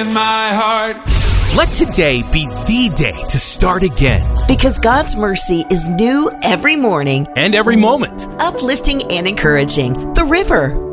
in my heart. Let today be the day to start again. Because God's mercy is new every morning And every moment. uplifting and encouraging. The River.